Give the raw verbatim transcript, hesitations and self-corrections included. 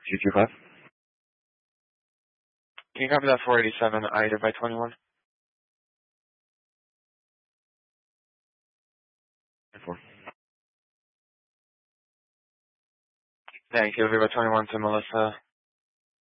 two two five. Can you copy that four eighty-seven Ida by twenty-one? Four. Thank you. By twenty-one to Melissa.